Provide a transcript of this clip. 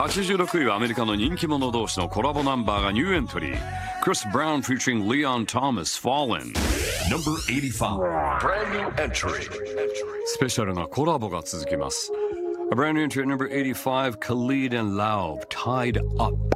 86位はアメリカの人気者同士のコラボナンバーがニューエントリー。Chris Brown featuring Leon Thomas, Fallen. Number 85. Brand new entry. スペシャルなコラボが続きます。A brand new entry at number 85, Khalid and Laub, Tied Up.